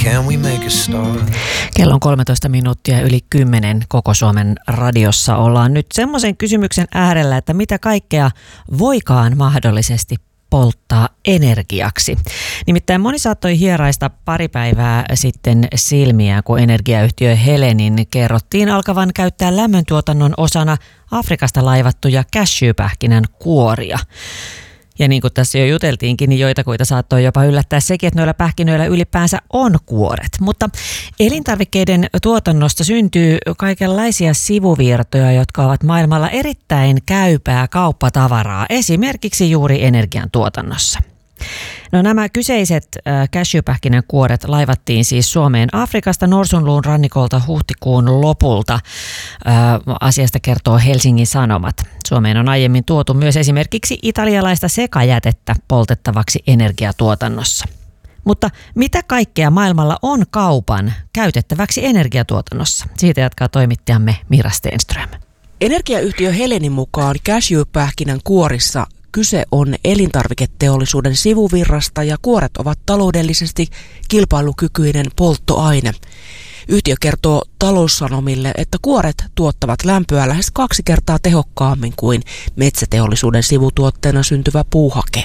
Can we make a start? Kello on 13 minuuttia yli 10 koko Suomen radiossa. Ollaan nyt semmoisen kysymyksen äärellä, että mitä kaikkea voikaan mahdollisesti polttaa energiaksi. Nimittäin moni saattoi hieraista pari päivää sitten silmiään, kun energiayhtiö Helenin kerrottiin alkavan käyttää lämmöntuotannon osana Afrikasta laivattuja cashewpähkinän kuoria. Ja niin kuin tässä jo juteltiinkin, niin joitakuita saattoi jopa yllättää sekin, että noilla pähkinöillä ylipäänsä on kuoret. Mutta elintarvikkeiden tuotannosta syntyy kaikenlaisia sivuvirtoja, jotka ovat maailmalla erittäin käypää kauppatavaraa, esimerkiksi juuri energiantuotannossa. No nämä kyseiset cashewpähkinän kuoret laivattiin siis Suomeen Afrikasta Norsunluun rannikolta huhtikuun lopulta. Asiasta kertoo Helsingin Sanomat. Suomeen on aiemmin tuotu myös esimerkiksi italialaista sekajätettä poltettavaksi energiatuotannossa. Mutta mitä kaikkea maailmalla on kaupan käytettäväksi energiatuotannossa? Siitä jatkaa toimittajamme Mira Stenström. Energiayhtiö Helenin mukaan cashewpähkinän kuorissa kyse on elintarviketeollisuuden sivuvirrasta ja kuoret ovat taloudellisesti kilpailukykyinen polttoaine. Yhtiö kertoo Taloussanomille, että kuoret tuottavat lämpöä lähes 2 kertaa tehokkaammin kuin metsäteollisuuden sivutuotteena syntyvä puuhake.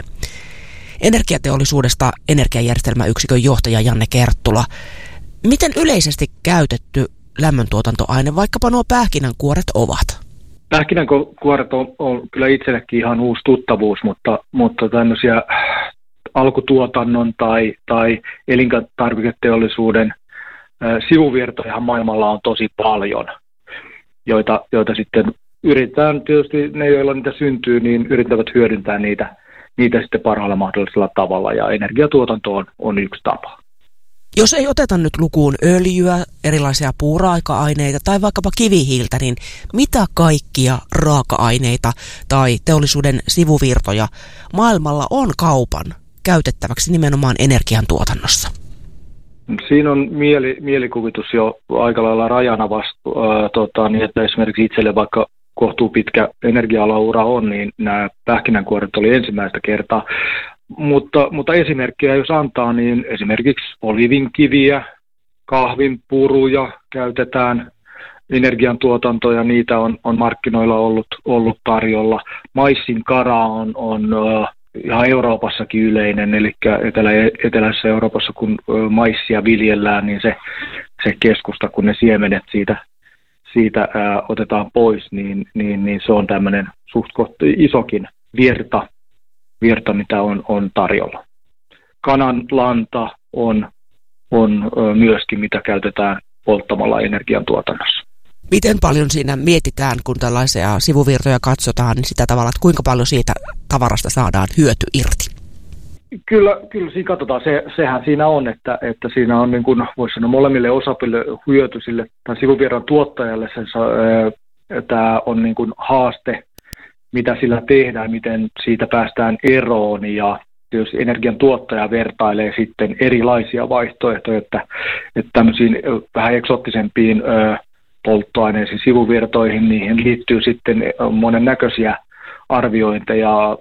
Energiateollisuudesta energiajärjestelmäyksikön johtaja Janne Kerttula. Miten yleisesti käytetty lämmöntuotantoaine vaikkapa nuo pähkinänkuoret ovat? Pähkinänkuoret on kyllä itsellekin ihan uusi tuttavuus, mutta tämmöisiä alkutuotannon tai elintarviketeollisuuden sivuvirtoja maailmalla on tosi paljon, joita sitten yritetään, tietysti ne joilla niitä syntyy, niin yrittävät hyödyntää niitä sitten parhaalla mahdollisella tavalla, ja energiatuotanto on yksi tapa. Jos ei oteta nyt lukuun öljyä, erilaisia puuraaka-aineita tai vaikkapa kivihiiltä, niin mitä kaikkia raaka-aineita tai teollisuuden sivuvirtoja maailmalla on kaupan käytettäväksi nimenomaan energiantuotannossa? Siinä on mielikuvitus jo aika lailla rajana niin että esimerkiksi itselle vaikka kohtuu pitkä energia-alaura on, niin nämä pähkinänkuoret oli ensimmäistä kertaa. Mutta esimerkkiä jos antaa, niin esimerkiksi olivinkiviä, kahvinpuruja käytetään energiantuotantoa ja niitä on markkinoilla ollut tarjolla. Maissin kara on ihan Euroopassakin yleinen, eli eteläisessä Euroopassa kun maissia viljellään, niin se keskusta, kun ne siemenet siitä otetaan pois, niin se on tämmöinen suht isokin virta, mitä on tarjolla. Kananlanta on myöskin, mitä käytetään polttamalla energiantuotannossa. Miten paljon siinä mietitään, kun tällaisia sivuvirtoja katsotaan, niin sitä tavalla, että kuinka paljon siitä tavarasta saadaan hyöty irti? Kyllä siinä katsotaan. Sehän siinä on, että siinä on, niin kuin voisi sanoa, molemmille osapuolille hyöty sille tai sivuvirran tuottajalle. Tämä on niin kuin haaste, mitä sillä tehdään, miten siitä päästään eroon, ja jos energian tuottaja vertailee sitten erilaisia vaihtoehtoja, että tämmöisiin vähän eksoottisempiin polttoaineisiin, sivuvirtoihin, niihin liittyy sitten monennäköisiä arviointeja,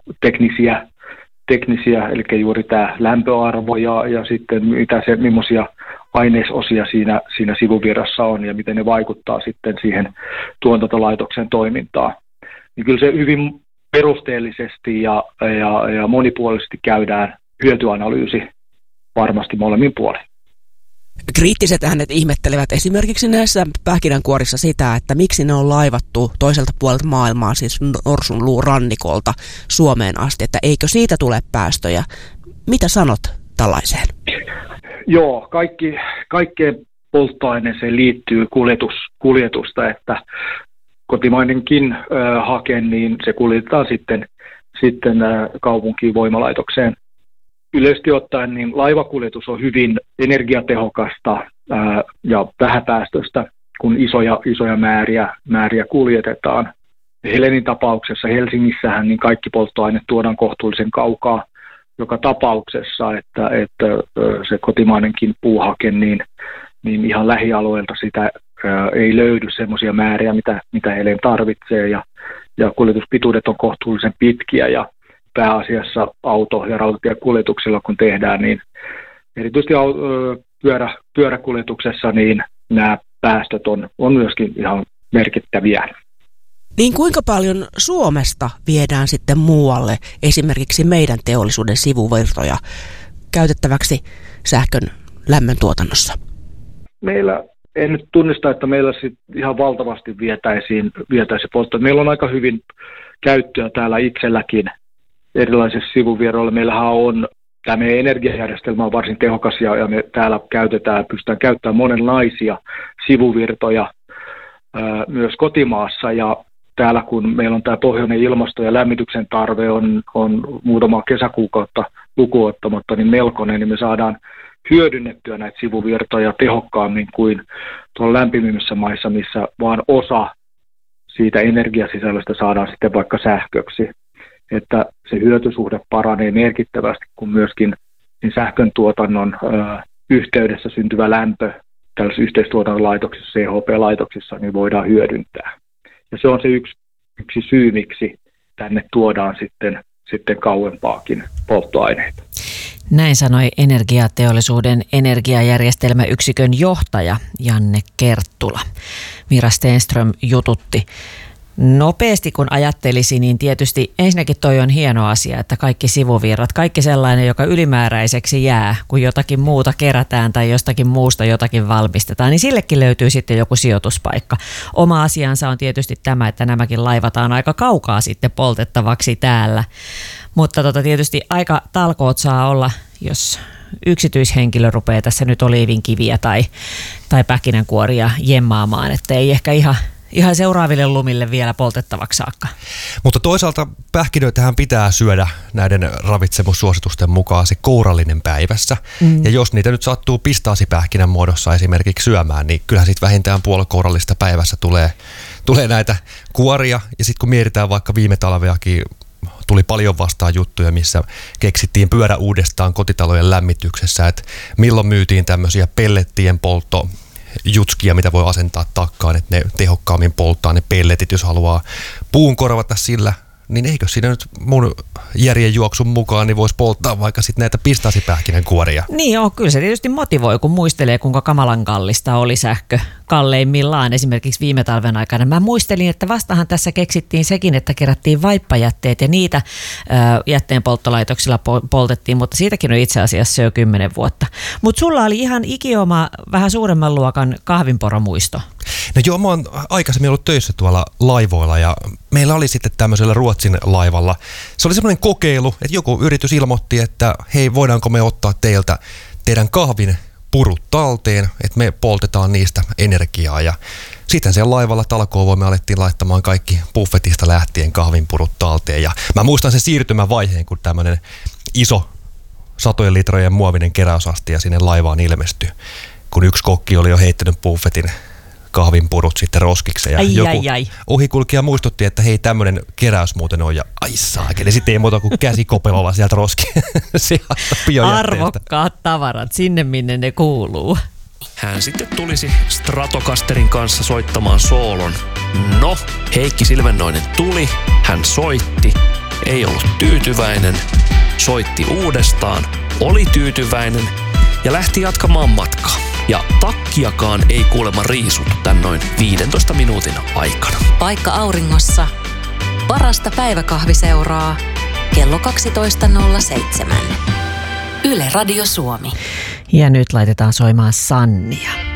teknisiä, eli juuri tämä lämpöarvo ja sitten millaisia ainesosia siinä sivuvirrassa on ja miten ne vaikuttaa sitten siihen tuotantolaitoksen toimintaan. Niin kyllä se hyvin perusteellisesti ja monipuolisesti käydään hyötyanalyysi varmasti molemmin puolin. Kriittiset äänet ihmettelevät esimerkiksi näissä pähkinänkuorissa sitä, että miksi ne on laivattu toiselta puolelta maailmaa, siis Norsunluun rannikolta Suomeen asti, että eikö siitä tule päästöjä. Mitä sanot tällaiseen? Joo, kaikkeen polttoaineeseen liittyy kuljetusta, että kotimainenkin hake, niin se kuljetetaan sitten kaupunkiin voimalaitokseen. Yleisesti ottaen niin laivakuljetus on hyvin energiatehokasta ja vähäpäästöistä, kun isoja määriä kuljetetaan. Helenin tapauksessa Helsingissähän niin kaikki polttoaineet tuodaan kohtuullisen kaukaa joka tapauksessa, että se kotimainenkin puuhake, niin ihan lähialueelta sitä ei löydy semmoisia määriä, mitä Helen tarvitsee, ja kuljetuspituudet on kohtuullisen pitkiä, ja pääasiassa auto- ja rautatiekuljetuksilla kun tehdään, niin erityisesti pyöräkuljetuksessa, niin nämä päästöt on myöskin ihan merkittäviä. Niin kuinka paljon Suomesta viedään sitten muualle esimerkiksi meidän teollisuuden sivuvirtoja käytettäväksi sähkön lämmön tuotannossa? Meillä en nyt tunnista, että meillä sit ihan valtavasti vietäisi polttoa. Meillä on aika hyvin käyttöä täällä itselläkin erilaisissa sivuvirroilla. Meillähän on, tämä meidän energiajärjestelmä on varsin tehokas ja me täällä pystytään käyttämään monenlaisia sivuvirtoja myös kotimaassa. Ja täällä kun meillä on tämä pohjoinen ilmasto ja lämmityksen tarve on muutama kesäkuukautta lukuun ottamatta niin melkoinen, niin me saadaan hyödynnettyä näitä sivuvirtoja tehokkaammin kuin tuolla lämpimimmissä maissa, missä vaan osa siitä energiasisällöstä saadaan sitten vaikka sähköksi. Että se hyötysuhde paranee merkittävästi, kun myöskin niin sähkön tuotannon yhteydessä syntyvä lämpö tällaisissa yhteistuotantolaitoksissa, CHP-laitoksissa, niin voidaan hyödyntää. Ja se on se yksi syy, miksi tänne tuodaan sitten kauempaakin polttoaineita. Näin sanoi Energiateollisuuden energiajärjestelmäyksikön johtaja Janne Kerttula. Mira Stenström jututti. Nopeasti kun ajattelisi, niin tietysti ensinnäkin toi on hieno asia, että kaikki sivuvirrat, kaikki sellainen, joka ylimääräiseksi jää, kun jotakin muuta kerätään tai jostakin muusta jotakin valmistetaan, niin sillekin löytyy sitten joku sijoituspaikka. Oma asiansa on tietysti tämä, että nämäkin laivataan aika kaukaa sitten poltettavaksi täällä. Mutta tietysti aika talkoot saa olla, jos yksityishenkilö rupeaa tässä nyt oliivinkiviä tai pähkinänkuoria jemmaamaan, että ei ehkä ihan seuraaville lumille vielä poltettavaksi saakka. Mutta toisaalta pähkinöitähän pitää syödä näiden ravitsemussuositusten mukaan se kourallinen päivässä. Ja jos niitä nyt sattuu pistaasipähkinän muodossa esimerkiksi syömään, niin kyllähän siitä vähintään puolikourallista päivässä tulee näitä kuoria. Ja sitten kun mietitään vaikka viime talveakin, tuli paljon vastaan juttuja, missä keksittiin pyörä uudestaan kotitalojen lämmityksessä, että milloin myytiin tämmöisiä pellettien jutskia, mitä voi asentaa takkaan, että ne tehokkaammin polttaa ne pelletit, jos haluaa puun korvata sillä, niin eikö siinä nyt mun järjen juoksun mukaan niin voisi polttaa vaikka sitten näitä pistaasipähkinänkuoria? Niin joo, kyllä se tietysti motivoi, kun muistelee, kuinka kamalan kallista oli sähkö kalleimmillaan esimerkiksi viime talven aikana. Mä muistelin, että vastahan tässä keksittiin sekin, että kerättiin vaippajätteet ja niitä jätteenpolttolaitoksilla poltettiin, mutta siitäkin on itse asiassa jo 10 vuotta. Mutta sulla oli ihan ikioma vähän suuremman luokan kahvinporomuisto. No joo, mä oon aikaisemmin ollut töissä tuolla laivoilla ja meillä oli sitten tämmöisellä Ruotsin laivalla. Se oli semmoinen kokeilu, että joku yritys ilmoitti, että hei, voidaanko me ottaa teidän kahvin purut talteen, että me poltetaan niistä energiaa. Ja sitten siellä laivalla talkoovoimme alettiin laittamaan kaikki buffetista lähtien kahvinpurut talteen. Ja mä muistan sen siirtymävaiheen, kun tämmöinen iso 100 litrojen muovinen keräysastia sinne laivaan ilmestyi, kun yksi kokki oli jo heittänyt buffetin kahvinpurut sitten roskikseen. Ja joku ohikulkija muistutti, että hei, tämmöinen keräys muuten on. Ja ai saakeli, sitten ei muuta kuin käsikopelolla sieltä arvokkaat tavarat sinne, minne ne kuuluu. Hän sitten tulisi Stratocasterin kanssa soittamaan soolon. No, Heikki Silvennoinen tuli, hän soitti, ei ollut tyytyväinen, soitti uudestaan, oli tyytyväinen ja lähti jatkamaan matkaa. Ja takkiakaan ei kuulemma riisuttu tän noin 15 minuutin aikana. Paikka auringossa. Parasta päiväkahviseuraa. Kello 12.07. Yle Radio Suomi. Ja nyt laitetaan soimaan Sannia.